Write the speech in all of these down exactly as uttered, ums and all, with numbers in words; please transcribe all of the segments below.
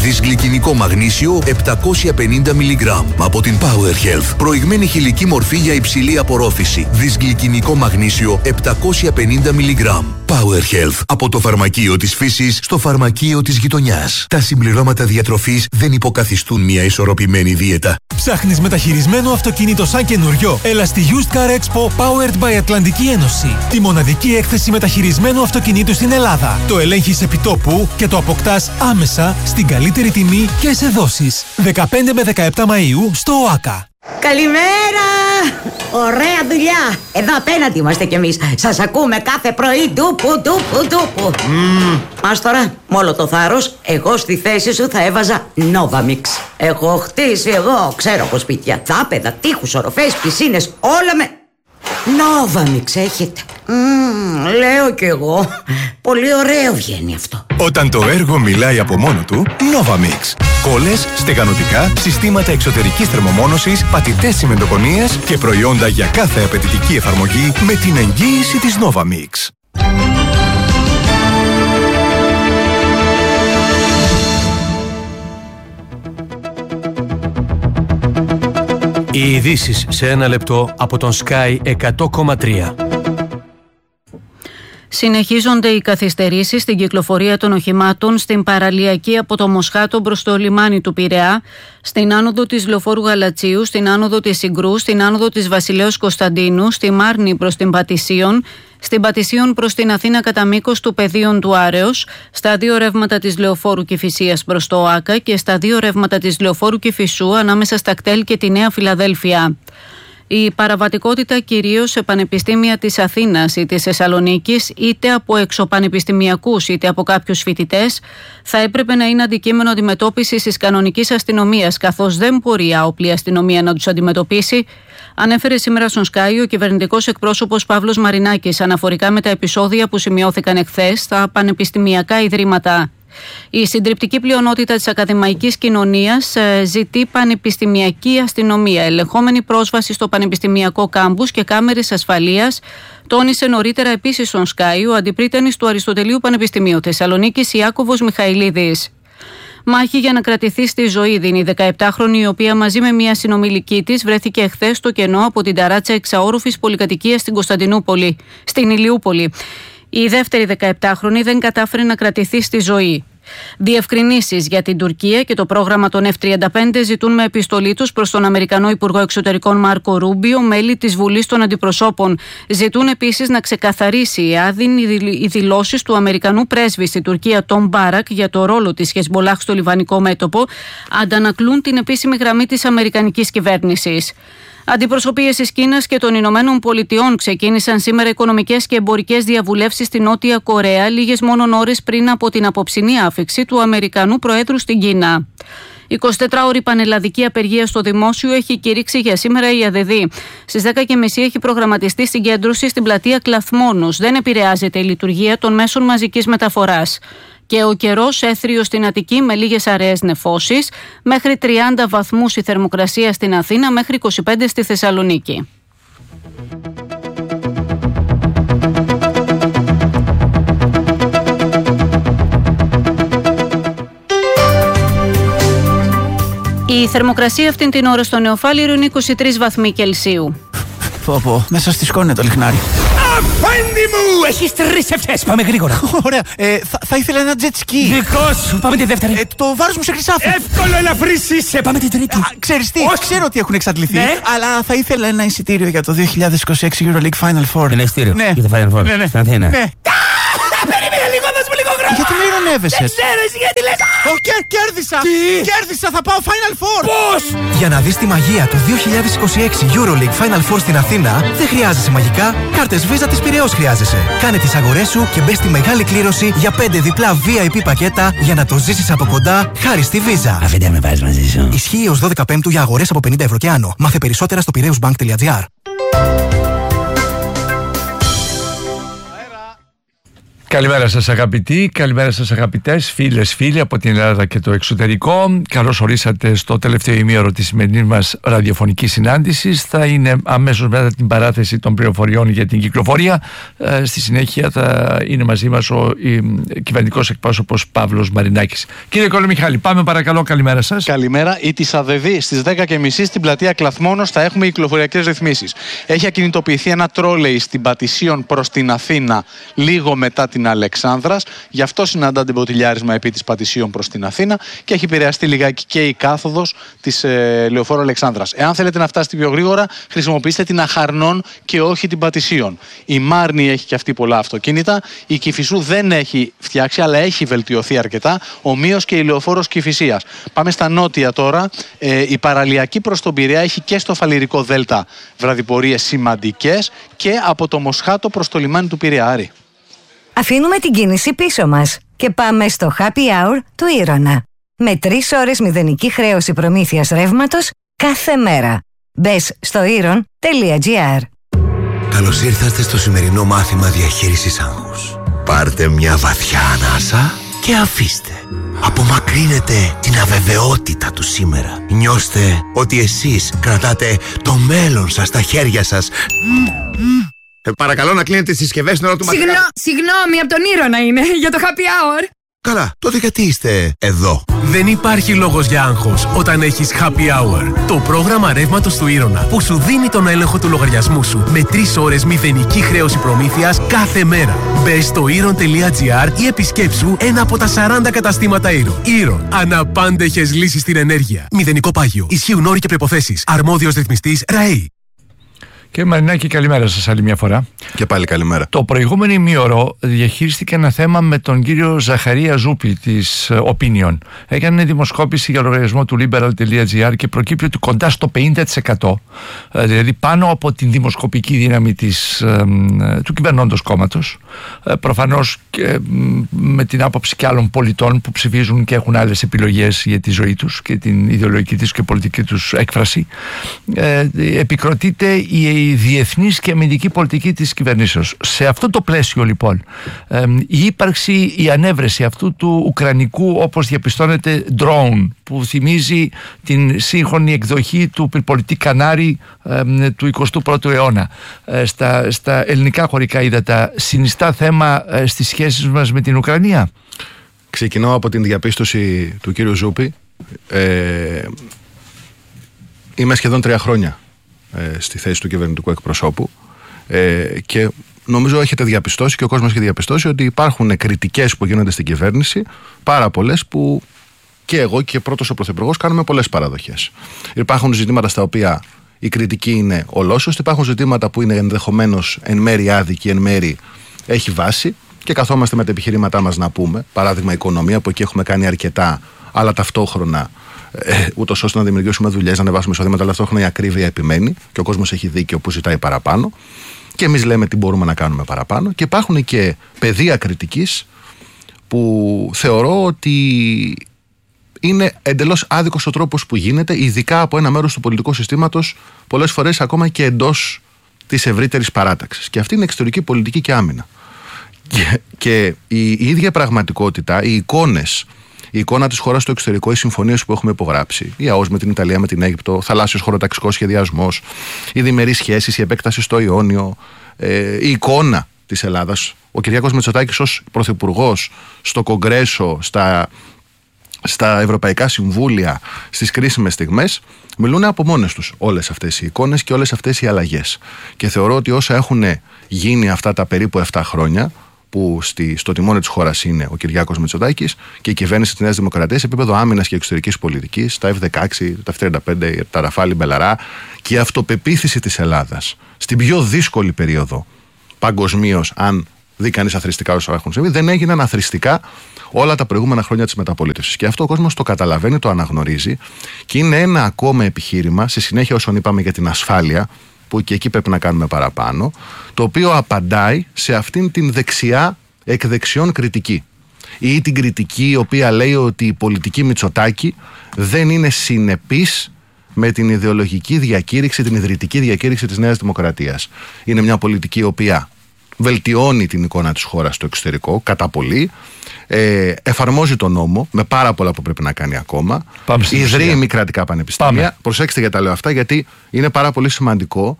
Δυσγλυκινικό μαγνήσιο επτακόσια πενήντα μιλιγκράμμ από την Power Health. Προηγμένη χηλική μορφή για υψηλή απορρόφηση. Δυσγλυκινικό μαγνήσιο επτακόσια πενήντα μιλιγκράμμ. Power Health. Από το φαρμακείο της φύσης στο φαρμακείο της γειτονιάς. Τα συμπληρώματα διατροφής δεν υποκαθιστούν μια ισορροπημένη δίαιτα. Ψάχνεις μεταχειρισμένο αυτοκίνητο σαν καινούριο? Έλα στη Used Car Expo Powered by Ατλαντική Ένωση. Τη μοναδική έκθεση μεταχειρισμένου αυτοκινήτου στην Ελλάδα. Το ελέγχεις επιτόπου και το αποκτάς άμεσα στην καλύτερη τιμή και σε δόσεις. δεκαπέντε με δεκαεπτά Μαΐου στο ΟΑΚΑ. Καλημέρα! Ωραία δουλειά! Εδώ απέναντι είμαστε κι εμείς. Σας ακούμε κάθε πρωί. Ντούπου, ντούπου, ντούπου. Mm. Μας τώρα, με όλο το θάρρος, εγώ στη θέση σου θα έβαζα Novamix. Έχω χτίσει εγώ, ξέρω από σπίτια, δάπεδα, τείχους, οροφές, πισίνες, όλα με... Novamix έχετε. Mm, λέω κι εγώ. Πολύ ωραίο βγαίνει αυτό. Όταν το έργο μιλάει από μόνο του, Novamix. Κόλλες, στεγανοτικά, συστήματα εξωτερικής θερμομόνωσης, πατητές τσιμεντοκονίες και προϊόντα για κάθε απαιτητική εφαρμογή με την εγγύηση της Novamix. Οι ειδήσεις σε ένα λεπτό από τον Sky εκατό κόμμα τρία. Συνεχίζονται οι καθυστερήσεις στην κυκλοφορία των οχημάτων στην παραλιακή από το Μοσχάτο προς το λιμάνι του Πειραιά, στην άνοδο της Λεωφόρου Γαλατσίου, στην άνοδο της Συγκρού, στην άνοδο της Βασιλέως Κωνσταντίνου, στη Μάρνη προς την Πατησίων, στην Πατησίων προς την Αθήνα κατά μήκος του πεδίων του Άρεως, στα δύο ρεύματα της Λεωφόρου Κηφισίας προς το ΟΑΚΑ και στα δύο ρεύματα της Λεωφόρου Κηφισού ανάμεσα στα ΚΤΕΛ και τη Νέα Φιλαδέλφια. Η παραβατικότητα κυρίως σε πανεπιστήμια της Αθήνας ή της Θεσσαλονίκης, είτε από εξωπανεπιστημιακούς είτε από κάποιους φοιτητές, θα έπρεπε να είναι αντικείμενο αντιμετώπισης της κανονικής αστυνομίας, καθώς δεν μπορεί η άοπλη αστυνομία να τους αντιμετωπίσει, ανέφερε σήμερα στον Sky ο κυβερνητικός εκπρόσωπος Παύλος Μαρινάκης αναφορικά με τα επεισόδια που σημειώθηκαν εχθές στα πανεπιστημιακά ιδρύματα. Η συντριπτική πλειονότητα της ακαδημαϊκής κοινωνίας ζητεί πανεπιστημιακή αστυνομία, ελεγχόμενη πρόσβαση στο πανεπιστημιακό κάμπους και κάμερες ασφαλείας, τόνισε νωρίτερα επίσης στον Sky ο αντιπρίτανης του Αριστοτελείου Πανεπιστημίου Θεσσαλονίκης Ιάκωβος Μιχαηλίδης. Μάχη για να κρατηθεί στη ζωή δίνει η δεκαεπτάχρονη, η οποία μαζί με μια συνομιλική της βρέθηκε εχθές στο κενό από την ταράτσα εξαόροφης πολυκατοικίας στην Κωνσταντινούπολη, στην Ηλιούπολη. Η δεύτερη δεκαεπτάχρονη δεν κατάφερε να κρατηθεί στη ζωή. Διευκρινήσεις για την Τουρκία και το πρόγραμμα των εφ τριάντα πέντε ζητούν με επιστολή τους προς τον Αμερικανό Υπουργό Εξωτερικών Μάρκο Ρούμπιο, μέλη της Βουλής των Αντιπροσώπων. Ζητούν επίσης να ξεκαθαρίσει η άδειν οι δηλώσεις του Αμερικανού πρέσβη στη Τουρκία, Τον Μπάρακ, για το ρόλο της Χεσμολάχ στο λιβανικό μέτωπο, αντανακλούν την επίσημη γραμμή της αμερικανικής κυβέρνησης. Αντιπροσωπείες της Κίνας και των Ηνωμένων Πολιτειών ξεκίνησαν σήμερα οικονομικές και εμπορικές διαβουλεύσεις στη Νότια Κορέα, λίγες μόνον ώρες πριν από την απόψινή άφιξη του Αμερικανού Προέδρου στην Κίνα. εικοσιτετράωρη πανελλαδική απεργία στο δημόσιο έχει κηρύξει για σήμερα η ΑΔΕΔ. Στις δέκα και μισή έχει προγραμματιστεί συγκέντρωση στην πλατεία Κλαθμόνους. Δεν επηρεάζεται η λειτουργία των μέσων μαζικής μεταφοράς. Και ο καιρός έθριος στην Αττική με λίγες αραιές νεφώσεις, μέχρι τριάντα βαθμούς η θερμοκρασία στην Αθήνα, μέχρι είκοσι πέντε στη Θεσσαλονίκη. Η θερμοκρασία αυτήν την ώρα στο Νεοφάλιρο είναι είκοσι τρεις βαθμοί Κελσίου. Πω πω, μέσα στη σκόνη το λιχνάρι. Αφέντη μου! Έχεις τρεις ευτές, πάμε γρήγορα. Ωραία, ε, θα, θα ήθελα ένα jet ski. Δικό σου, πάμε τη δεύτερη. Ε, το βάρος μου σε χρυσάφι. Εύκολο, ελαφρύς είσαι, πάμε την τρίτη. Α, ξέρεις τι, Όχι. ξέρω ότι έχουν εξαντληθεί, Ναι. αλλά θα ήθελα ένα εισιτήριο για το δύο χιλιάδες είκοσι έξι EuroLeague Final Four. Ένα εισιτήριο Ναι. για το Final Four, Ναι, ναι. στην Αθήνα. Ναι. Περίμενε λίγο, δώσ' μου λίγο χρόνο. Γιατί με ειρωνεύεσαι? Δεν ξέρω εσύ γιατί λες. Ω, κέρ, κέρδισα! Τι? Κέρδισα, θα πάω Final Four! Πώς? Για να δεις τη μαγεία του δύο χιλιάδες είκοσι έξι EuroLeague Final Four στην Αθήνα, δεν χρειάζεσαι μαγικά, κάρτες Visa της Πειραιώς χρειάζεσαι. Κάνε τις αγορές σου και μπες στη μεγάλη κλήρωση για πέντε διπλά βι άι πι πακέτα για να το ζήσεις από κοντά χάρη στη Visa. Αφέντη με βάζεις μαζί σου. Ισχύει ως δώδεκα Πέμπτου για αγορές από πενήντα ευρώ και άνω. Μάθε περισσότερα στο πειραιούσbank τελεία τζι άρ. Καλημέρα σας αγαπητοί, καλημέρα σας αγαπητές φίλες, φίλοι από την Ελλάδα και το εξωτερικό. Καλώς ορίσατε στο τελευταίο ημίωρο της σημερινής μας ραδιοφωνικής συνάντησης. Θα είναι αμέσως μετά την παράθεση των πληροφοριών για την κυκλοφορία. Ε, στη συνέχεια θα είναι μαζί μας ο κυβερνητικός εκπρόσωπος Παύλος Μαρινάκης. Κύριε Κολομιχάλη, πάμε παρακαλώ, καλημέρα σας. Καλημέρα. Η της ΑΔΕΔΗ στις δέκα και μισή στην πλατεία Κλαθμόνος θα έχουμε κυκλοφοριακές ρυθμίσεις. Έχει ακινητοποιηθεί ένα τρόλεϊ στην Πατησίων προς την Αθήνα λίγο μετά την Αλεξάνδρας. Γι' αυτό συναντάτε μποτιλιάρισμα επί της Πατησίων προς την Αθήνα και έχει επηρεαστεί λιγάκι και η κάθοδος της ε, Λεωφόρου Αλεξάνδρας. Εάν θέλετε να φτάσετε πιο γρήγορα, χρησιμοποιήστε την Αχαρνών και όχι την Πατησίων. Η Μάρνη έχει και αυτή πολλά αυτοκίνητα. Η Κηφισού δεν έχει φτιάξει, αλλά έχει βελτιωθεί αρκετά. Ομοίως και η Λεωφόρος Κηφισίας. Πάμε στα νότια τώρα. Ε, η παραλιακή προς τον Πειραιά έχει και στο Φαλιρικό Δέλτα βραδιπορίες σημαντικές και από το Μοσχάτο προς το λιμάνι του Πειραιά. Αφήνουμε την κίνηση πίσω μας και πάμε στο Happy Hour του Ήρωνα. Με τρεις ώρες μηδενική χρέωση προμήθειας ρεύματος κάθε μέρα. Μπες στο ήρων τελεία τζι άρ. Καλώς ήρθατε στο σημερινό μάθημα διαχείρισης άγχους. Πάρτε μια βαθιά ανάσα και αφήστε. Απομακρύνετε την αβεβαιότητα του σήμερα. Νιώστε ότι εσείς κρατάτε το μέλλον σας στα χέρια σας. Ε, παρακαλώ να κλείνετε τις συσκευές στην ώρα του μαθήματος. Συγγνώ, συγγνώμη, από τον Ήρωνα είναι, για το Happy Hour. Καλά, τότε γιατί είστε εδώ? Δεν υπάρχει λόγος για άγχος όταν έχεις Happy Hour. Το πρόγραμμα ρεύματος του Ήρωνα που σου δίνει τον έλεγχο του λογαριασμού σου με τρεις ώρες μηδενική χρέωση προμήθειας κάθε μέρα. Μπες στο ήρων τελεία τζι άρ ή επισκέψου ένα από τα σαράντα καταστήματα Ήρων. Ήρων. Αναπάντεχες λύσεις στην ενέργεια. Μηδενικό πάγιο. Ισχύουν όροι και προϋποθέσεις. Αρμόδιος ρυθμιστής ΡΑΕΗ. Κύριε Μαρινάκη, καλημέρα σας άλλη μια φορά. Και πάλι καλημέρα. Το προηγούμενο ημίωρο διαχείριστηκε ένα θέμα με τον κύριο Ζαχαρία Ζούπη της Opinion. Έκανε δημοσκόπηση για λογαριασμό του liberal τελεία τζι άρ και προκύπτει ότι κοντά στο πενήντα τοις εκατό, δηλαδή πάνω από την δημοσκοπική δύναμη της, του κυβερνώντος κόμματος, προφανώς και με την άποψη και άλλων πολιτών που ψηφίζουν και έχουν άλλες επιλογές για τη ζωή τους και την ιδεολογική τους και πολιτική τους έκφραση, επικροτείται η η διεθνής και αμυντική πολιτική της κυβερνήσεως. Σε αυτό το πλαίσιο λοιπόν ε, η ύπαρξη, η ανέβρεση αυτού του ουκρανικού, όπως διαπιστώνεται, drone που θυμίζει την σύγχρονη εκδοχή του πυρπολιτή Κανάρι ε, του εικοστού πρώτου αιώνα ε, στα, στα ελληνικά χωρικά ύδατα, συνιστά θέμα ε, στις σχέσεις μας με την Ουκρανία? Ξεκινώ από την διαπίστωση του κύριου Ζούπη. ε, Είμαι σχεδόν τρία χρόνια στη θέση του κυβερνητικού εκπροσώπου ε, και νομίζω έχετε διαπιστώσει και ο κόσμος έχει διαπιστώσει ότι υπάρχουν κριτικές που γίνονται στην κυβέρνηση, πάρα πολλές, που και εγώ και πρώτος ο Πρωθυπουργός κάνουμε πολλές παραδοχές. Υπάρχουν ζητήματα στα οποία η κριτική είναι ολόσωστη, υπάρχουν ζητήματα που είναι ενδεχομένως εν μέρει άδικη, εν μέρει έχει βάση και καθόμαστε με τα επιχειρήματά μας να πούμε, παράδειγμα οικονομία, που εκεί έχουμε κάνει αρκετά, αλλά ταυτόχρονα Ε, ούτως ώστε να δημιουργήσουμε δουλειές, να ανεβάσουμε εισοδήματα, αλλά ταυτόχρονα η ακρίβεια επιμένει και ο κόσμος έχει δίκιο που ζητάει παραπάνω και εμείς λέμε τι μπορούμε να κάνουμε παραπάνω. Και υπάρχουν και πεδία κριτικής που θεωρώ ότι είναι εντελώς άδικος ο τρόπος που γίνεται, ειδικά από ένα μέρος του πολιτικού συστήματος, πολλές φορές ακόμα και εντός της ευρύτερης παράταξης. Και αυτή είναι εξωτερική πολιτική και άμυνα. Και, και η, η ίδια πραγματικότητα, οι εικόνες, η εικόνα της χώρας στο εξωτερικό, οι συμφωνίες που έχουμε υπογράψει, η ΑΟΣ με την Ιταλία, με την Αίγυπτο, θαλάσσιος χωροταξικός σχεδιασμός, οι διμερείς σχέσεις, η επέκταση στο Ιόνιο, ε, η εικόνα της Ελλάδας, ο Κυριάκος Μητσοτάκης ως πρωθυπουργός στο Κογκρέσο, στα, στα Ευρωπαϊκά Συμβούλια, στις κρίσιμες στιγμές, μιλούν από μόνες τους όλες αυτές οι εικόνες και όλες αυτές οι αλλαγές. Και θεωρώ ότι όσα έχουν γίνει αυτά τα περίπου επτά χρόνια, που στη, στο τιμόνι της χώρας είναι ο Κυριάκος Μητσοτάκης και η κυβέρνηση της Νέας Δημοκρατίας σε επίπεδο άμυνας και εξωτερικής πολιτικής, τα εφ δεκαέξι, τα εφ τριάντα πέντε, τα Ραφάλη Μπελαρά, και η αυτοπεποίθηση της Ελλάδας στην πιο δύσκολη περίοδο παγκοσμίως, αν δει κανείς αθροιστικά όσα έχουν συμβεί, δεν έγιναν αθροιστικά όλα τα προηγούμενα χρόνια της μεταπολίτευσης. Και αυτό ο κόσμος το καταλαβαίνει, το αναγνωρίζει και είναι ένα ακόμα επιχείρημα, σε συνέχεια όσων είπαμε για την ασφάλεια, που και εκεί πρέπει να κάνουμε παραπάνω, το οποίο απαντάει σε αυτήν την δεξιά εκ δεξιών κριτική. Ή την κριτική η οποία λέει ότι η πολιτική Μητσοτάκη δεν είναι συνεπής με την ιδεολογική διακήρυξη, την ιδρυτική διακήρυξη της Νέας Δημοκρατίας. Είναι μια πολιτική η οποία βελτιώνει την εικόνα της χώρας στο εξωτερικό κατά πολύ, ε, εφαρμόζει τον νόμο με πάρα πολλά που πρέπει να κάνει ακόμα, ιδρύει μη κρατικά πανεπιστήμια. Πάμε. Προσέξτε γιατί τα λέω αυτά, γιατί είναι πάρα πολύ σημαντικό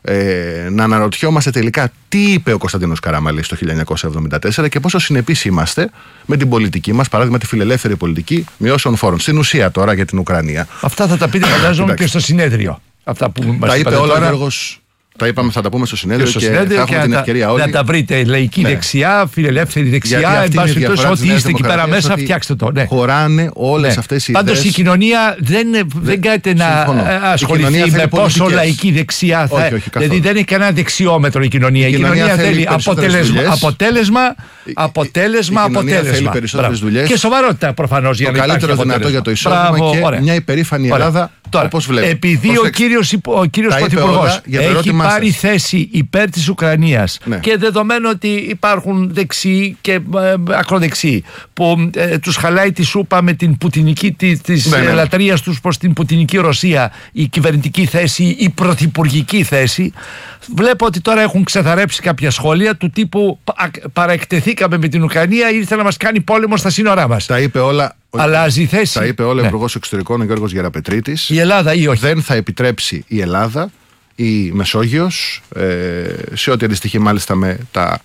ε, να αναρωτιόμαστε τελικά τι είπε ο Κωνσταντίνος Καραμανλής το χίλια εννιακόσια εβδομήντα τέσσερα και πόσο συνεπείς είμαστε με την πολιτική μας, παράδειγμα τη φιλελεύθερη πολιτική μειώσεων φόρων. Στην ουσία τώρα για την Ουκρανία. Αυτά θα τα πείτε φαντάζομαι και στο συνέδριο. Αυτά που μας τα είπε όλα ο Γιώργος. Τα είπαμε, θα τα πούμε στο συνέδριο και, και, και θα έχουμε την ευκαιρία όλοι. Να τα βρείτε λαϊκή ναι. δεξιά, φιλελεύθερη δεξιά, εν πάση περιπτώσει, ό,τι είστε εκεί πέρα μέσα, φτιάξτε το. Ναι. Χωράνε όλες ναι. αυτές οι ιδέες. Πάντως η κοινωνία δεν, δεν, δεν κάθεται να ασχοληθεί με πόσο λαϊκή δεξιά θα είναι. Δηλαδή δεν είναι κανένα δεξιόμετρο η κοινωνία. Η κοινωνία θέλει αποτέλεσμα, αποτέλεσμα, αποτέλεσμα. Και σοβαρότητα προφανώς για να υπάρχει. Το καλύτερο δυνατό για το εισόδημα και μια υπερήφανη Ελλάδα. Επειδή ο κύριος Πρωθυπουργός έχει πάρει θέση υπέρ της Ουκρανίας ναι. και δεδομένου ότι υπάρχουν δεξιοί και ε, ακροδεξιοί που ε, τους χαλάει τη σούπα με την πουτινική της, της ναι, ναι. λατρείας τους προς την πουτινική Ρωσία, η κυβερνητική θέση, η πρωθυπουργική θέση, βλέπω ότι τώρα έχουν ξεθαρέψει κάποια σχόλια του τύπου παραεκτεθήκαμε με την Ουκρανία, ήρθε να μας κάνει πόλεμο στα σύνορά μας. Τα είπε όλα. Αλλάζει θέση. Τα είπε όλα ο ναι. Υπουργός Εξωτερικών ο Γιώργος Γεραπετρίτης. Η Ελλάδα ή όχι. Δεν θα επιτρέψει η Ελλάδα, η Μεσόγειος, ε, σε ό,τι αντιστοιχεί μάλιστα με τα,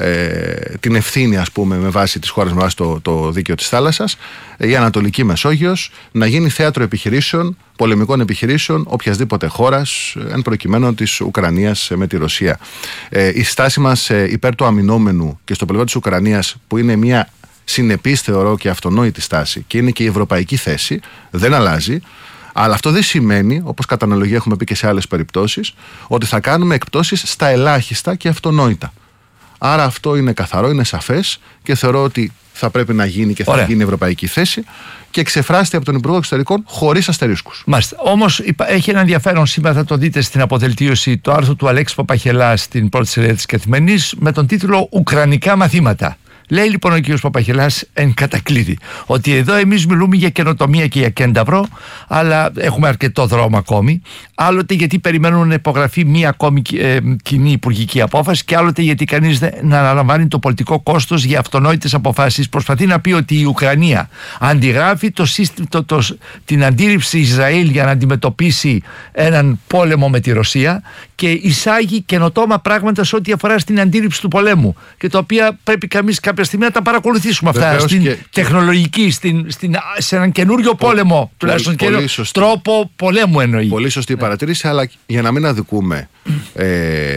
ε, την ευθύνη, ας πούμε, με βάση της χώρας, με βάση το, το δίκαιο της θάλασσας, η Ανατολική Μεσόγειος να γίνει θέατρο επιχειρήσεων, πολεμικών επιχειρήσεων οποιασδήποτε χώρας, εν προκειμένου της Ουκρανίας με τη Ρωσία. Ε, η στάση μας ε, υπέρ του αμυνόμενου και στο πλευρό της Ουκρανίας, που είναι μια συνεπής, θεωρώ, και αυτονόητη στάση και είναι και η ευρωπαϊκή θέση, δεν αλλάζει. Αλλά αυτό δεν σημαίνει, όπως κατά αναλογία έχουμε πει και σε άλλες περιπτώσεις, ότι θα κάνουμε εκπτώσεις στα ελάχιστα και αυτονόητα. Άρα αυτό είναι καθαρό, είναι σαφές και θεωρώ ότι θα πρέπει να γίνει και θα Ωραία. γίνει η ευρωπαϊκή θέση και εξεφράζεται από τον Υπουργό Εξωτερικών χωρίς αστερίσκους. Μάλιστα. Όμως έχει ένα ενδιαφέρον σήμερα, θα το δείτε στην αποδελτίωση, το άρθρο του Αλέξη Παπαχελά στην πρώτη σελίδα της Καθημερινής με τον τίτλο «Ουκρανικά μαθήματα». Λέει λοιπόν ο κ. Παπαχελάς εν κατακλείδη ότι εδώ εμείς μιλούμε για καινοτομία και για κένταυρο, αλλά έχουμε αρκετό δρόμο ακόμη. Άλλοτε γιατί περιμένουν να υπογραφεί μία ακόμη ε, κοινή υπουργική απόφαση, και άλλοτε γιατί κανείς δεν να αναλαμβάνει το πολιτικό κόστος για αυτονόητες αποφάσεις. Προσπαθεί να πει ότι η Ουκρανία αντιγράφει το σύστημα, το, το, την αντίληψη Ισραήλ για να αντιμετωπίσει έναν πόλεμο με τη Ρωσία και εισάγει καινοτόμα πράγματα σε ό,τι αφορά στην αντίληψη του πολέμου, και τα οποία πρέπει καμίς κάποια στιγμή να τα παρακολουθήσουμε αυτά. Βεβαίως στην και, τεχνολογική, στην, στην, σε έναν καινούριο πο, πόλεμο, τουλάχιστον καινούριο τρόπο πολέμου εννοεί. Πολύ σωστή ναι. παρατήρηση, αλλά για να μην αδικούμε ε,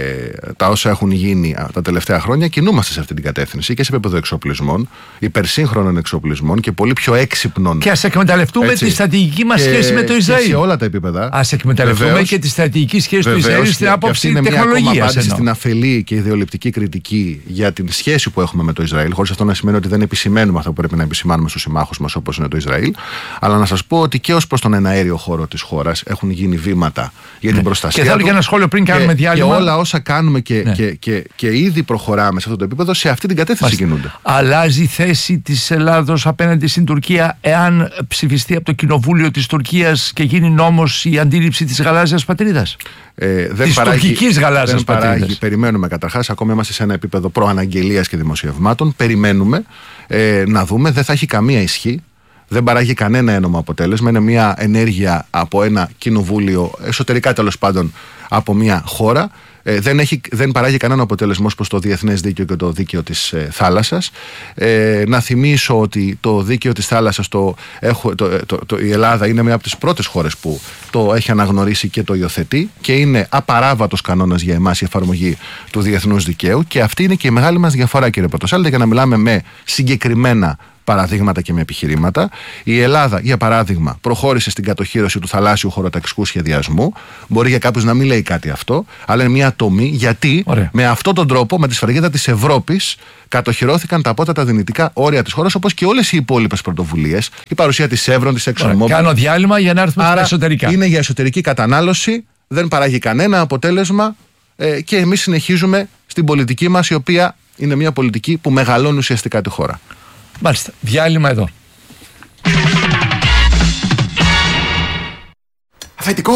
τα όσα έχουν γίνει τα τελευταία χρόνια, κινούμαστε σε αυτή την κατεύθυνση και σε επίπεδο εξοπλισμών, υπερσύγχρονων εξοπλισμών και πολύ πιο έξυπνων. Και ας εκμεταλλευτούμε έτσι, τη στρατηγική μας σχέση με το Ισραήλ. Σε όλα τα επίπεδα. Ας εκμεταλλευτούμε βεβαίως, και τη στρατηγική σχέση βεβαίως, του Ισραήλ στην άποψη τεχνολογίας. Είναι στην αφελή και ιδεολειπτική κριτική για την σχέση που έχουμε με το Ισραήλ, χωρίς αυτό να σημαίνει ότι δεν επισημαίνουμε αυτό που πρέπει να επισημάνουμε στους συμμάχους μας, όπως είναι το Ισραήλ. Αλλά να σας πω ότι και ως προς τον εναέριο χώρο της χώρας έχουν γίνει βήματα για την ναι. προστασία. Και θέλω και ένα σχόλιο πριν κάνουμε και, διάλειμμα. Και όλα όσα κάνουμε και, ναι. και, και, και ήδη προχωράμε σε αυτό το επίπεδο, σε αυτή την κατεύθυνση κινούνται. Αλλάζει η θέση της Ελλάδος απέναντι στην Τουρκία εάν ψηφιστεί από το Κοινοβούλιο της Τουρκίας και γίνει νόμος η αντίληψη της γαλάζιας πατρίδας. Ε, δεν της παράγει, τουρκικής γαλάζιας δεν πατρίδας. Παράγει, περιμένουμε καταρχάς, ακόμα είμαστε σε ένα επίπεδο προαναγγελίας και δημοσιευμάτων. Περιμένουμε ε, να δούμε, δεν θα έχει καμία ισχύ. Δεν παράγει κανένα ένομο αποτέλεσμα. Είναι μια ενέργεια από ένα κοινοβούλιο, εσωτερικά τέλος πάντων από μια χώρα. Ε, δεν, έχει, δεν παράγει κανένα αποτέλεσμα ως προς το διεθνές δίκαιο και το δίκαιο της ε, θάλασσας. Ε, να θυμίσω ότι το δίκαιο της θάλασσας, το, έχω, το, το, το, η Ελλάδα είναι μια από τις πρώτες χώρες που το έχει αναγνωρίσει και το υιοθετεί και είναι απαράβατος κανόνας για εμάς η εφαρμογή του διεθνούς δικαίου, και αυτή είναι και η μεγάλη μας διαφορά, κύριε Πρωτοσάλτη, για να μιλάμε με συγκεκριμένα παραδείγματα και με επιχειρήματα. Η Ελλάδα, για παράδειγμα, προχώρησε στην κατοχύρωση του θαλάσσιου χωροταξικού σχεδιασμού. Μπορεί για κάποιους να μην λέει κάτι αυτό, αλλά είναι μια ατομή, γιατί Ωραία. με αυτόν τον τρόπο, με τη σφραγίδα της Ευρώπης, κατοχυρώθηκαν τα απότατα δυνητικά όρια της χώρας, όπως και όλες οι υπόλοιπες πρωτοβουλίες. Η παρουσία της Chevron, της ExxonMobil. Κάνω διάλειμμα για να έρθουμε στα εσωτερικά. Είναι για εσωτερική κατανάλωση, δεν παράγει κανένα αποτέλεσμα ε, και εμείς συνεχίζουμε στην πολιτική μας, η οποία είναι μια πολιτική που μεγαλώνει ουσιαστικά τη χώρα. Μάλιστα, διάλειμμα εδώ. Αφεντικό, δεν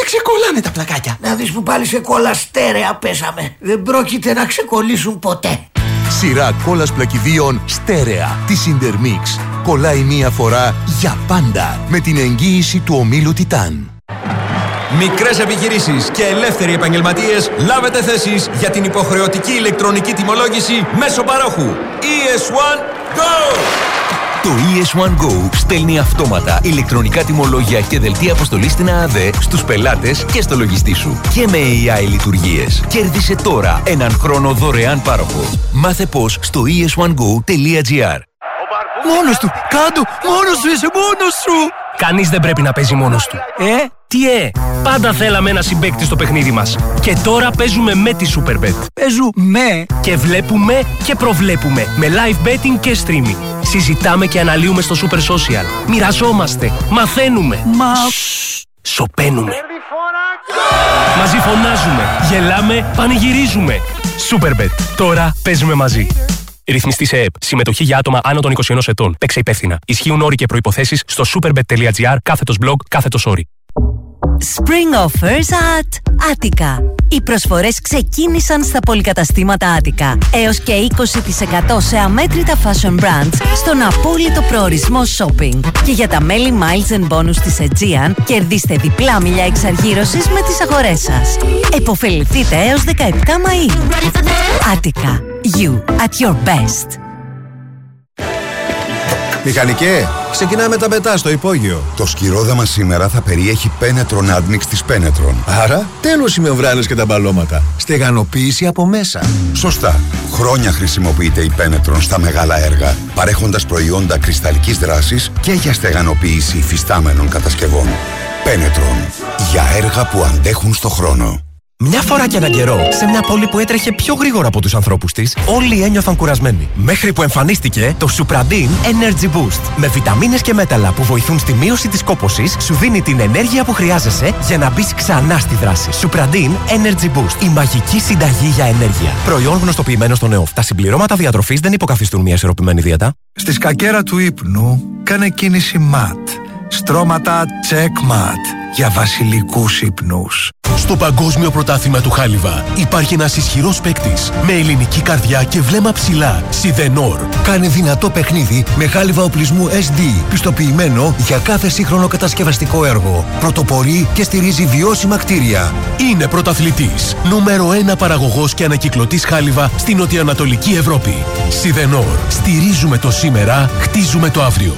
ξεκολλάνε τα πλακάκια. Να δεις που πάλι σε κόλλα στέρεα πέσαμε. Δεν πρόκειται να ξεκολλήσουν ποτέ. Σειρά κόλλας πλακιδίων στέρεα της Intermix. Κολλάει μία φορά για πάντα με την εγγύηση του ομίλου Τιτάν. Μικρές επιχειρήσεις και ελεύθεροι επαγγελματίες, λάβετε θέσεις για την υποχρεωτική ηλεκτρονική τιμολόγηση μέσω παρόχου. ι ες ουάν Go! Το ι ες ουάν Go στέλνει αυτόματα ηλεκτρονικά τιμολόγια και δελτία αποστολής στην ΑΑΔΕ στους πελάτες και στο λογιστή σου. Και με έι άι λειτουργίες. Κέρδισε τώρα έναν χρόνο δωρεάν πάροχο. Μάθε πώς στο ι ες ουάν γκο τελεία τζι άρ. Μόνος του! Κάντο! Μόνος σου είσαι! Μόνος σου! Κανείς δεν πρέπει να παίζει μόνος του. Ε, τι ε! Πάντα θέλαμε ένα συμπαίκτη στο παιχνίδι μας. Και τώρα παίζουμε με τη Superbet. Παίζουμε! Και βλέπουμε και προβλέπουμε. Με live betting και streaming. Συζητάμε και αναλύουμε στο Super Social. Μοιραζόμαστε. Μαθαίνουμε. Μα... Σοπαίνουμε. Μαζί φωνάζουμε. Γελάμε. Πανηγυρίζουμε. Superbet. Τώρα παίζουμε μαζί. Ρυθμιστή σε ΕΕΠ. Συμμετοχή για άτομα άνω των είκοσι ενός ετών. Παίξε υπεύθυνα. Ισχύουν όροι και προϋποθέσεις στο superbet τελεία τζι άρ κάθετος blog κάθετος όροι. Spring offers at Attica. Οι προσφορές ξεκίνησαν στα πολυκαταστήματα Attica. Έως και είκοσι τοις εκατό σε αμέτρητα fashion brands στον απόλυτο προορισμό shopping. Και για τα μέλη Miles and Bonus της Aegean, κερδίστε διπλά μιλιά εξαργύρωσης με τις αγορές σας. Εποφεληθείτε έως δεκαεπτά Μαΐου. Attica. You at your best. Μηχανικέ, ξεκινάμε τα πετά στο υπόγειο. Το σκυρόδαμα σήμερα θα περιέχει Penetron Admix της Penetron. Άρα, τέλος οι μεμβράνες και τα μπαλώματα. Στεγανοποίηση από μέσα. Σωστά. Χρόνια χρησιμοποιείται η Penetron στα μεγάλα έργα, παρέχοντας προϊόντα κρυσταλλικής δράσης και για στεγανοποίηση υφιστάμενων κατασκευών. Penetron. Για έργα που αντέχουν στο χρόνο. Μια φορά και έναν καιρό, σε μια πόλη που έτρεχε πιο γρήγορα από τους ανθρώπους της, όλοι ένιωθαν κουρασμένοι. Μέχρι που εμφανίστηκε το Supradin Energy Boost. Με βιταμίνες και μέταλλα που βοηθούν στη μείωση της κόπωσης, σου δίνει την ενέργεια που χρειάζεσαι για να μπεις ξανά στη δράση. Supradin Energy Boost. Η μαγική συνταγή για ενέργεια. Προϊόν γνωστοποιημένο στον ΕΟΦ. Τα συμπληρώματα διατροφής δεν υποκαθιστούν μια ισορροπημένη δίαιτα. Στη σκακέρα του ύπνου, κάνε κίνηση ματ. Στρώματα checkmat για βασιλικούς ύπνους. Στο Παγκόσμιο Πρωτάθλημα του Χάλιβα υπάρχει ένας ισχυρός παίκτης με ελληνική καρδιά και βλέμμα ψηλά. Σιδενόρ. Κάνει δυνατό παιχνίδι με χάλιβα οπλισμού ες ντι, πιστοποιημένο για κάθε σύγχρονο κατασκευαστικό έργο. Πρωτοπορεί και στηρίζει βιώσιμα κτίρια. Είναι πρωταθλητής. Νούμερο ένα παραγωγός και ανακυκλωτής χάλιβα στην νοτιοανατολική Ευρώπη. Σιδενόρ. Στηρίζουμε το σήμερα, χτίζουμε το αύριο.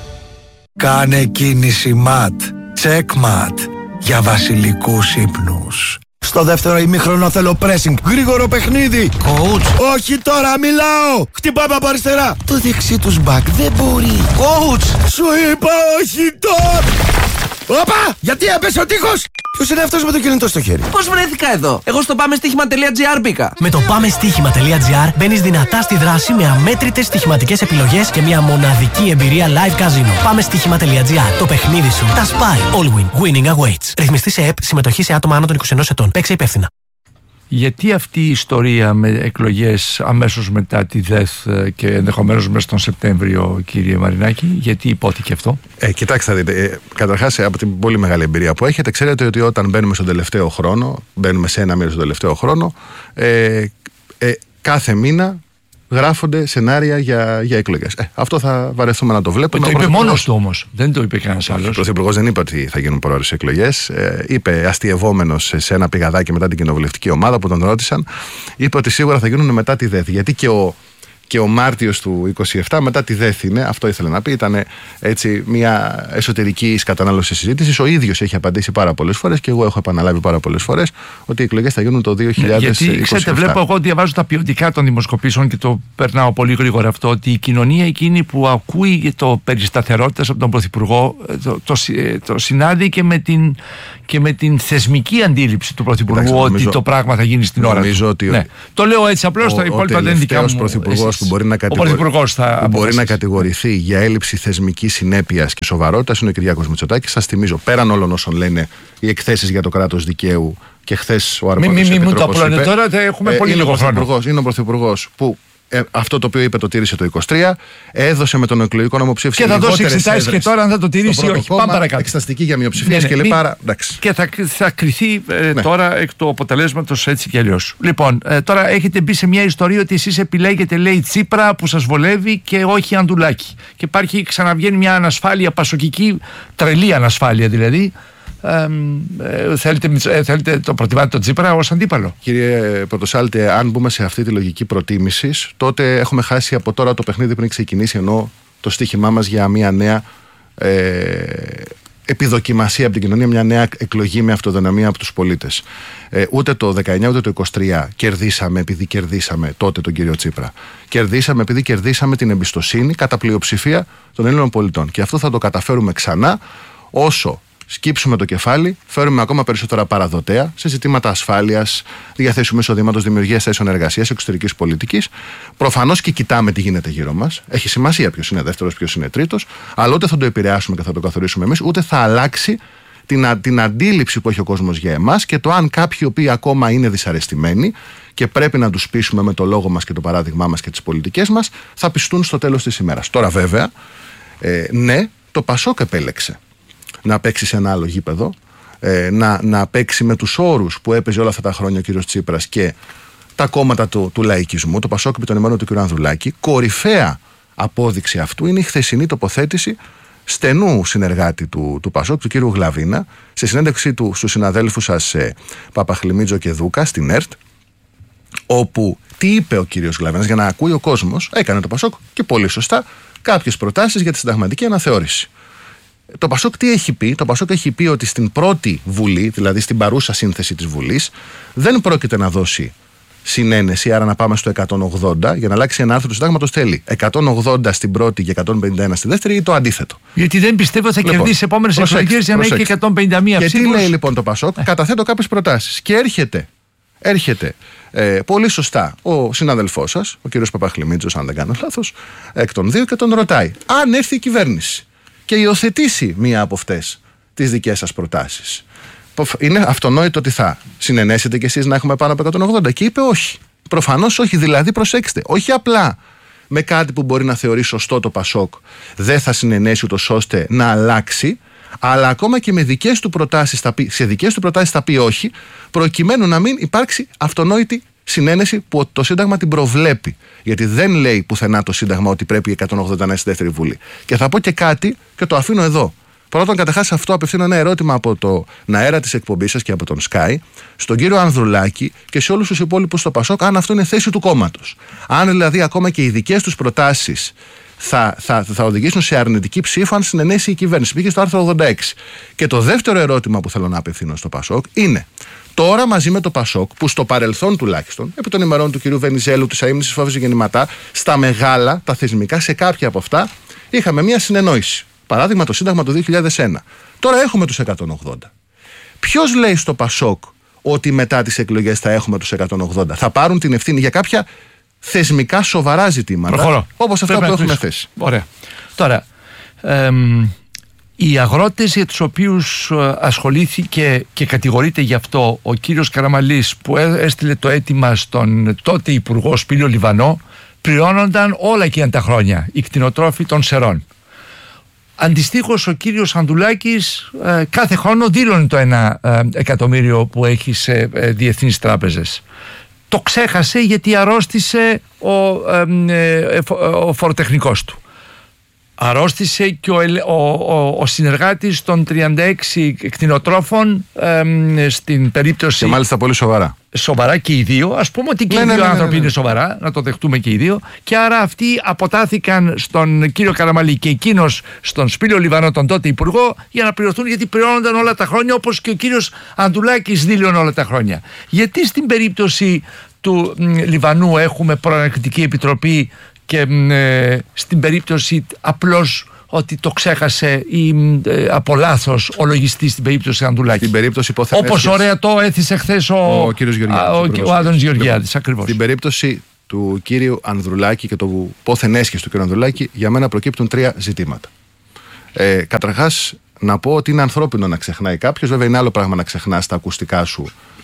Κάνε κίνηση ματ. Checkmat για βασιλικούς ύπνους. Στο δεύτερο ημίχρονο θέλω pressing. Γρήγορο παιχνίδι. Coach. Όχι τώρα, μιλάω. Χτυπάμε από αριστερά. Το δεξί τους μπακ δεν μπορεί. Coach. Σου είπα όχι τώρα. Όπα, γιατί έπεσε ο τείχος. Ποιος είναι αυτός με το κινητό στο χέρι? Πώς βρέθηκα εδώ? Εγώ στο πάμε στοίχημα τελεία τζι άρ μπήκα. Με το πάμε στοίχημα τελεία τζι άρ μπαίνεις δυνατά στη δράση με αμέτρητες στοιχηματικές επιλογές και μια μοναδική εμπειρία live casino. Πάμε στοίχημα τελεία τζι άρ. Το παιχνίδι σου τα σπάει. All win. Winning awaits. Ρυθμιστή σε ΕΠ. Συμμετοχή σε άτομα άνω των είκοσι ενός ετών. Παίξε υπεύθυνα. Γιατί αυτή η ιστορία με εκλογές αμέσως μετά τη ΔΕΘ και ενδεχομένως μέσα στον Σεπτέμβριο, κύριε Μαρινάκη, γιατί υπόθηκε αυτό? Ε, κοιτάξτε, θα δείτε. Ε, καταρχάς, από την πολύ μεγάλη εμπειρία που έχετε, ξέρετε ότι όταν μπαίνουμε στον τελευταίο χρόνο, μπαίνουμε σε ένα μήνα στον τελευταίο χρόνο, ε, ε, κάθε μήνα γράφονται σενάρια για, για εκλογές. Ε, αυτό θα βαρεθούμε να το βλέπουμε. Το είπε μόνος του όμως. Δεν το είπε κανένας άλλος. Ο Πρωθυπουργός δεν είπε ότι θα γίνουν προώρες εκλογές. Ε, είπε αστειευόμενος σε ένα πηγαδάκι μετά την κοινοβουλευτική ομάδα που τον ρώτησαν. Είπε ότι σίγουρα θα γίνουν μετά τη ΔΕΘ. Γιατί και ο, και ο Μάρτιος του είκοσι επτά μετά τη ΔΕΘ είναι. Αυτό ήθελε να πει. Ήταν έτσι μια εσωτερική κατανάλωση συζήτηση. Ο ίδιος έχει απαντήσει πάρα πολλές φορές και εγώ έχω επαναλάβει πάρα πολλές φορές ότι οι εκλογές θα γίνουν το δύο χιλιάδες είκοσι επτά. Γιατί ξέρετε, βλέπω εγώ, διαβάζω τα ποιοτικά των δημοσκοπήσεων και το περνάω πολύ γρήγορα αυτό, ότι η κοινωνία εκείνη που ακούει το περί σταθερότητας από τον Πρωθυπουργό το, το, το συνάδει και με, την, και με την θεσμική αντίληψη του Πρωθυπουργού. Εντάξει, ότι νομίζω, το πράγμα θα γίνει στην ώρα του. Ότι ναι. Το λέω έτσι απλώς, τα υπόλοιπα δεν είναι δικά μου. Που μπορεί να, κατηγορη... θα που μπορεί να κατηγορηθεί για έλλειψη θεσμικής συνέπειας και σοβαρότητας είναι ο Κυριάκος Μητσοτάκης. Σας θυμίζω, πέραν όλων όσων λένε οι εκθέσεις για το κράτος δικαίου και χθες ο αρμόδιος Μην Επιτρόπος μου το απλώνε τώρα, έχουμε ε, πολύ λίγο χρόνο. Είναι ο Πρωθυπουργός που Ε, αυτό το οποίο είπε το τήρησε το είκοσι τρία, έδωσε με τον εκλογικό νόμο ψήφιση. Και θα δώσει εξετάσεις και τώρα αν θα το τηρήσει ή όχι. Πάμε παρακάτω. Εξεταστική για μειοψηφίες ναι, ναι, και λέει πάρα. Εντάξει. Και θα, θα κριθεί ε, ναι. τώρα εκ του αποτελέσματος έτσι κι αλλιώς. Λοιπόν, ε, τώρα έχετε μπει σε μια ιστορία ότι εσείς επιλέγετε, λέει, Τσίπρα που σας βολεύει και όχι Ανδουλάκη. Και υπάρχει, ξαναβγαίνει μια ανασφάλεια πασοκική, τρελή ανασφάλεια δηλαδή. Ε, ε, θέλετε, ε, θέλετε το προτιμάτε τον Τσίπρα ως αντίπαλο? Κύριε Πρωτοσάλτε, αν μπούμε σε αυτή τη λογική προτίμησης, τότε έχουμε χάσει από τώρα το παιχνίδι πριν ξεκινήσει, ενώ το στοίχημά μας για μια νέα ε, επιδοκιμασία από την κοινωνία, μια νέα εκλογή με αυτοδυναμία από τους πολίτες. Ε, ούτε το δεκαεννιά ούτε το είκοσι τρία κερδίσαμε επειδή κερδίσαμε τότε τον κύριο Τσίπρα. Κερδίσαμε επειδή κερδίσαμε την εμπιστοσύνη κατά πλειοψηφία των Ελλήνων πολιτών. Και αυτό θα το καταφέρουμε ξανά όσο σκύψουμε το κεφάλι, φέρουμε ακόμα περισσότερα παραδοτέα σε ζητήματα ασφάλειας, διαθέσιμου εισοδήματος, δημιουργίας θέσεων εργασίας, εξωτερικής πολιτικής. Προφανώς και κοιτάμε τι γίνεται γύρω μας. Έχει σημασία ποιος είναι δεύτερος, ποιος είναι τρίτος, αλλά ούτε θα το επηρεάσουμε και θα το καθορίσουμε εμείς, ούτε θα αλλάξει την, την αντίληψη που έχει ο κόσμος για εμάς και το αν κάποιοι οι οποίοι ακόμα είναι δυσαρεστημένοι και πρέπει να τους πείσουμε με το λόγο μας και το παράδειγμά μας και τις πολιτικές μας, θα πιστούν στο τέλος της ημέρας. Τώρα, βέβαια, ε, ναι, το Πασόκ επέλεξε να παίξει σε ένα άλλο γήπεδο, ε, να, να παίξει με τους όρους που έπαιζε όλα αυτά τα χρόνια ο κύριος Τσίπρας και τα κόμματα του, του λαϊκισμού, το Πασόκ επί των ημερών του κ. Ανδρουλάκη. Κορυφαία απόδειξη αυτού είναι η χθεσινή τοποθέτηση στενού συνεργάτη του, του Πασόκ, του κ. Γλαβίνα, σε συνέντευξή του στους συναδέλφους σας ε, Παπαχλημίτζο και Δούκα στην ΕΡΤ, όπου τι είπε ο κ. Γλαβίνας για να ακούει ο κόσμος, έκανε το Πασόκ και πολύ σωστά κάποιες προτάσεις για τη συνταγματική αναθεώρηση. Το Πασόκ τι έχει πει? Το Πασόκ έχει πει ότι στην πρώτη Βουλή, δηλαδή στην παρούσα σύνθεση της Βουλής, δεν πρόκειται να δώσει συνένεση, άρα να πάμε στο εκατόν ογδόντα για να αλλάξει ένα άρθρο του συντάγματος. Θέλει εκατόν ογδόντα στην πρώτη και εκατόν πενήντα ένα στη δεύτερη ή το αντίθετο. Γιατί δεν πιστεύω θα λοιπόν, κερδίσει επόμενες εκλογές για να έχει και εκατόν πενήντα μία ψήφους. Και τι λέει λοιπόν το Πασόκ? Ε. Καταθέτω κάποιες προτάσεις και έρχεται, έρχεται ε, πολύ σωστά ο συνάδελφός σας, ο κ. Παπαχλημίτσος, αν δεν κάνω λάθος, εκ των δύο και τον ρωτάει αν έρθει η κυβέρνηση και υιοθετήσει μία από αυτές τις δικές σας προτάσεις, είναι αυτονόητο ότι θα συνενέσετε κι εσείς να έχουμε πάνω από εκατόν ογδόντα. Και είπε όχι. Προφανώς όχι. Δηλαδή, προσέξτε, όχι απλά με κάτι που μπορεί να θεωρεί σωστό το Πασόκ δεν θα συνενέσει ούτως ώστε να αλλάξει, αλλά ακόμα και με δικές του προτάσεις θα πει, σε δικές του προτάσεις θα πει όχι, προκειμένου να μην υπάρξει αυτονόητη συνένεση που το Σύνταγμα την προβλέπει. Γιατί δεν λέει πουθενά το Σύνταγμα ότι πρέπει η εκατόν ογδόντα να είναι στη δεύτερη Βουλή. Και θα πω και κάτι και το αφήνω εδώ. Πρώτον, καταρχάς, αυτό απευθύνω ένα ερώτημα από το αέρα της εκπομπής σας και από τον Sky, στον κύριο Ανδρουλάκη και σε όλους τους υπόλοιπους στο Πασόκ, αν αυτό είναι θέση του κόμματος. Αν δηλαδή ακόμα και οι δικές τους προτάσεις θα, θα, θα οδηγήσουν σε αρνητική ψήφο, αν συνενέσει η κυβέρνηση. Πήγε στο άρθρο ογδόντα έξι. Και το δεύτερο ερώτημα που θέλω να απευθύνω στο Πασόκ είναι. Τώρα μαζί με το Πασόκ, που στο παρελθόν τουλάχιστον, επί των ημερών του κυρίου Βενιζέλου, της αείμνησης Φόβης Γεννηματά, στα μεγάλα, τα θεσμικά, σε κάποια από αυτά, είχαμε μια συνεννόηση. Παράδειγμα το Σύνταγμα του δύο χιλιάδες ένα. Τώρα έχουμε τους εκατόν ογδόντα. Ποιος λέει στο Πασόκ ότι μετά τις εκλογές θα έχουμε τους εκατόν ογδόντα? Θα πάρουν την ευθύνη για κάποια θεσμικά σοβαρά ζητήματα. Προχωρώ. Όπως αυτά Πρέπει που έχουμε θέσει. Ωραία. Τώρα, εμ, οι αγρότες για τους οποίους ασχολήθηκε και κατηγορείται γι' αυτό ο κύριος Καραμαλής, που έστειλε το αίτημα στον τότε Υπουργό Σπύριο Λιβανό, πληρώνονταν όλα εκείνα τα χρόνια οι κτηνοτρόφοι των Σερών. Αντιστοίχως ο κύριος Ανδουλάκης ε, κάθε χρόνο δήλωνε το ένα ε, εκατομμύριο που έχει σε ε, διεθνείς τράπεζες. Το ξέχασε γιατί αρρώστησε ο, ε, ε, ο φοροτεχνικός του. Αρρώστησε και ο, ο, ο, ο συνεργάτης των τριάντα έξι κτηνοτρόφων ε, στην περίπτωση... Και μάλιστα πολύ σοβαρά. Σοβαρά και οι δύο. Ας πούμε ότι και ναι, οι δύο ναι, ναι, άνθρωποι ναι, ναι. είναι σοβαρά, να το δεχτούμε και οι δύο. Και άρα αυτοί αποτάθηκαν στον κύριο Καραμαλή και εκείνος στον Σπύριο Λιβανό, τον τότε υπουργό, για να πληρωθούν, γιατί πληρώνονταν όλα τα χρόνια, όπως και ο κύριος Ανδουλάκης δήλωνε όλα τα χρόνια. Γιατί στην περίπτωση του μ, Λιβανού έχουμε προανακριτική επιτροπή και ε, στην περίπτωση απλώς ότι το ξέχασε ή ε, από λάθος ο λογιστής στην περίπτωση Ανδουλάκη? Στην περίπτωση όπως ωραία το έθισε χθες ο, ο, κύριος Γεωργιάδης, ο, ο, ο Άδωνης Γεωργιάδης, ακριβώς. Στην περίπτωση του κύριου Ανδρουλάκη και το πόθεν έσχες του κύριου Ανδρουλάκη, για μένα προκύπτουν τρία ζητήματα. Ε, καταρχάς, να πω ότι είναι ανθρώπινο να ξεχνάει κάποιος. Βέβαια, είναι άλλο πράγμα να ξεχνάς τα ακουστικά σου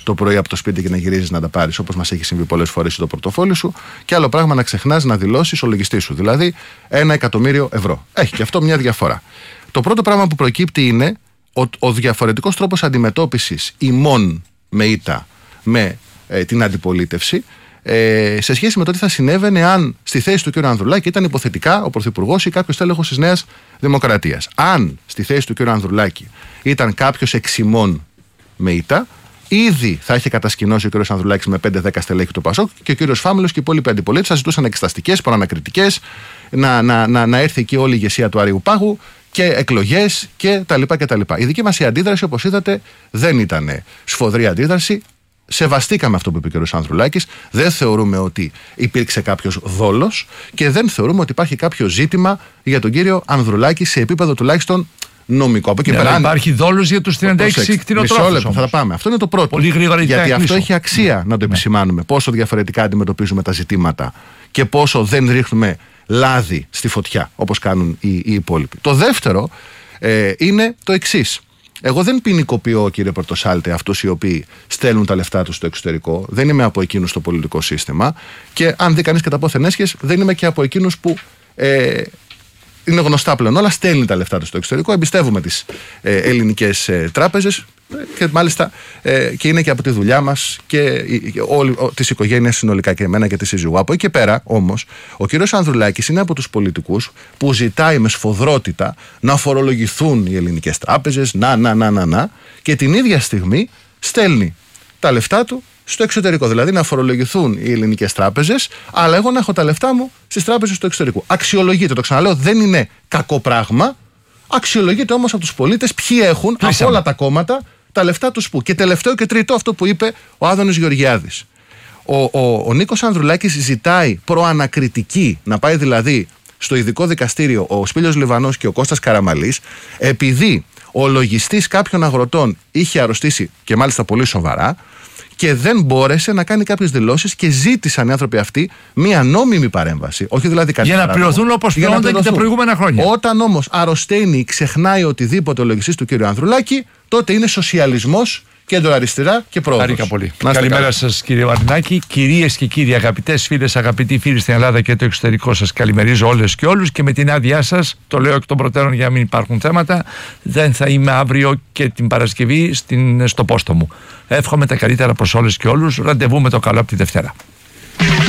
το πρωί από το σπίτι και να γυρίζεις να τα πάρεις, όπως μας έχει συμβεί πολλές φορές στο πορτοφόλι σου. Και άλλο πράγμα να ξεχνάς να δηλώσεις ο λογιστής σου, δηλαδή ένα εκατομμύριο ευρώ. Έχει και αυτό μια διαφορά. Το πρώτο πράγμα που προκύπτει είναι ο, ο διαφορετικός τρόπος αντιμετώπισης ημών με ήττα με ε, την αντιπολίτευση. Ε, σε σχέση με το τι θα συνέβαινε αν στη θέση του κ. Ανδρουλάκη ήταν υποθετικά ο Πρωθυπουργός ή κάποιος τέλεχος της Νέας Δημοκρατίας. Αν στη θέση του κ. Ανδρουλάκη ήταν κάποιος εξημών με ήττα, ήδη θα είχε κατασκηνώσει ο κ. Ανδρουλάκης με πέντε δέκα στελέχη του ΠΑΣΟΚ και ο κ. Φάμελος και οι υπόλοιποι αντιπολίτες θα ζητούσαν εξεταστικές, προανακριτικές, να, να, να, να έρθει εκεί όλη η ηγεσία του Άριου Πάγου και εκλογές και τα λοιπά και τα λοιπά. Η δική μας η αντίδραση, όπως είδατε, δεν ήταν σφοδρή αντίδραση. Σεβαστήκαμε αυτό που είπε ο κ. Ανδρουλάκης. Δεν θεωρούμε ότι υπήρξε κάποιος δόλος και δεν θεωρούμε ότι υπάρχει κάποιο ζήτημα για τον κύριο Ανδρουλάκη σε επίπεδο τουλάχιστον νομικό. Από εκεί πέρα, υπάρχει δόλος για τους τριάντα έξι κτηνοτρόφους. Θα τα πάμε. Αυτό είναι το πρώτο. Πολύ γρήγορα. Γιατί αυτό έχει αξία να το επισημάνουμε. Πόσο διαφορετικά αντιμετωπίζουμε τα ζητήματα και πόσο δεν ρίχνουμε λάδι στη φωτιά όπως κάνουν οι, οι υπόλοιποι. Το δεύτερο ε, είναι το εξής. Εγώ δεν ποινικοποιώ, κύριε Πορτοσάλτε, αυτούς οι οποίοι στέλνουν τα λεφτά τους στο εξωτερικό. Δεν είμαι από εκείνους στο πολιτικό σύστημα. Και αν δει κανείς και τα πόθεν έσχες, δεν είμαι και από εκείνους που ε, είναι γνωστά πλέον όλα. Στέλνει τα λεφτά τους στο εξωτερικό. Εμπιστεύουμε τις ε, ελληνικές ε, τράπεζες και μάλιστα ε, και είναι και από τη δουλειά μας και όλη της οικογένειας συνολικά και εμένα και τη σύζυγου. Από εκεί και πέρα όμως, ο κύριος Ανδρουλάκης είναι από τους πολιτικούς που ζητάει με σφοδρότητα να φορολογηθούν οι ελληνικές τράπεζες, να, να, να, να, να, και την ίδια στιγμή στέλνει τα λεφτά του στο εξωτερικό. Δηλαδή να φορολογηθούν οι ελληνικές τράπεζες, αλλά εγώ να έχω τα λεφτά μου στις τράπεζες του εξωτερικού. Αξιολογείται, το ξαναλέω, δεν είναι κακό πράγμα. Αξιολογείται όμως από τους πολίτες ποιοι έχουν Πλήσαμε. από όλα τα κόμματα τα λεφτά τους που. Και τελευταίο και τρίτο, αυτό που είπε ο Άδωνης Γεωργιάδης. Ο, ο, ο Νίκος Ανδρουλάκης ζητάει προανακριτική, να πάει δηλαδή στο ειδικό δικαστήριο ο Σπήλιος Λιβανός και ο Κώστας Καραμαλής, επειδή ο λογιστής κάποιων αγροτών είχε αρρωστήσει και μάλιστα πολύ σοβαρά και δεν μπόρεσε να κάνει κάποιες δηλώσεις και ζήτησαν οι άνθρωποι αυτοί μία νόμιμη παρέμβαση. Όχι δηλαδή κάτι για να πληρωθούν όπως πληρώνονταν και τα προηγούμενα χρόνια. Όταν όμως αρρωσταίνει ή ξεχνάει οτιδήποτε ο λογιστής του κ. Ανδρουλάκη, τότε είναι σοσιαλισμός, κέντρο αριστερά και πρόοδος. Χάρηκα πολύ. Καλημέρα σας, κύριε Μαρινάκη. Κυρίες και κύριοι, αγαπητές φίλες, αγαπητοί φίλοι στην Ελλάδα και το εξωτερικό, σας καλημερίζω όλες και όλους και με την άδειά σας, το λέω εκ των προτέρων για να μην υπάρχουν θέματα, δεν θα είμαι αύριο και την Παρασκευή στην, στο πόστο μου. Εύχομαι τα καλύτερα προς όλες και όλους. Ραντεβού με το καλό από τη Δευτέρα.